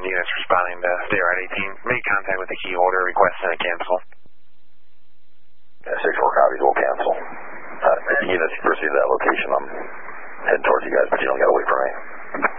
units responding to stay right 18. Made contact with the key holder, requesting a cancel. Yeah, 6-4 copies, we'll cancel. Units proceed to that location. I'm heading towards you guys, but you don't got to wait for me.